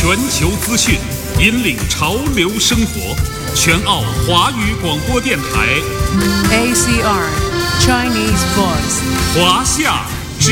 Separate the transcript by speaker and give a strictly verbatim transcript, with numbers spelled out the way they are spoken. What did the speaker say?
Speaker 1: 全球资讯，引领潮流生活。全澳华语广播电台
Speaker 2: A C R Chinese Voice
Speaker 1: 华夏